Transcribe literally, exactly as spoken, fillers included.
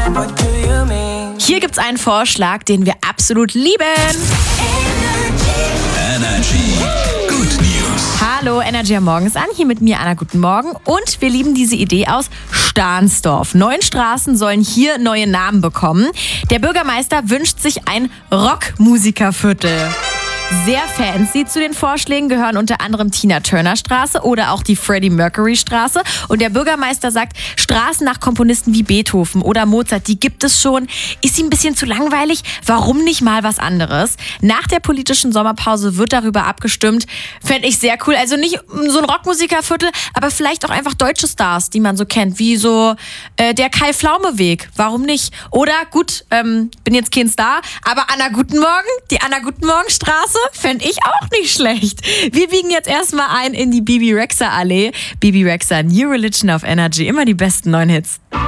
Hier gibt's einen Vorschlag, den wir absolut lieben. Energy. Good News. Hallo, Energy am Morgen ist an. Hier mit mir, Anna, guten Morgen. Und wir lieben diese Idee aus Stahnsdorf. Neun Straßen sollen hier neue Namen bekommen. Der Bürgermeister wünscht sich ein Rockmusikerviertel. Sehr fancy. Zu den Vorschlägen gehören unter anderem Tina-Turner-Straße oder auch die Freddie-Mercury-Straße. Und der Bürgermeister sagt, Straßen nach Komponisten wie Beethoven oder Mozart, die gibt es schon. Ist ihm ein bisschen zu langweilig? Warum nicht mal was anderes? Nach der politischen Sommerpause wird darüber abgestimmt. Fände ich sehr cool. Also nicht so ein Rockmusikerviertel, aber vielleicht auch einfach deutsche Stars, die man so kennt, wie so äh, der Kai-Pflaume-Weg. Warum nicht? Oder gut, ähm, bin jetzt kein Star, aber Anna Guten Morgen, die Anna Guten Morgen-Straße, fände ich auch nicht schlecht. Wir biegen jetzt erstmal ein in die Bibi Rexha Allee. Bibi Rexha, New Religion auf Energy. Immer die besten neuen Hits.